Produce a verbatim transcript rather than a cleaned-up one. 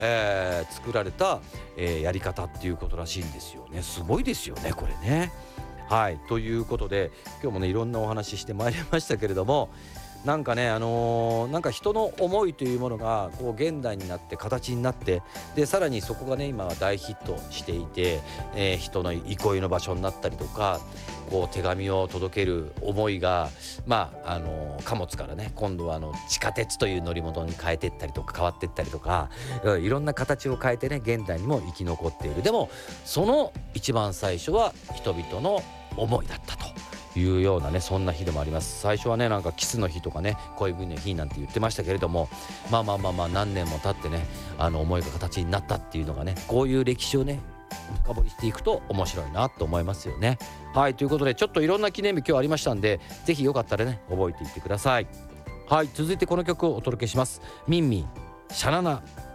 えー作られた、えーやり方っていうことらしいんですよね。すごいですよねこれね。はいということで今日もねいろんなお話ししてまいりましたけれども、なんかねあのーなんか人の思いというものがこう現代になって形になって、でさらにそこがね今は大ヒットしていて、えー人の憩いの場所になったりとか、こう手紙を届ける思いがまああのー貨物からね今度はあの地下鉄という乗り物に変えてったりとか変わってったりとか、うんいろんな形を変えてね現代にも生き残っている。でもその一番最初は人々の思いだったというようなね、そんな日でもあります。最初はねなんかキスの日とかね恋文の日なんて言ってましたけれども、まあまあまあまあ何年も経ってねあの思いが形になったっていうのがね、こういう歴史をね深掘りしていくと面白いなと思いますよね。はいということでちょっといろんな記念日今日ありましたんで、ぜひよかったらね覚えていってください。はい続いてこの曲をお届けします。ミンミンシャナナ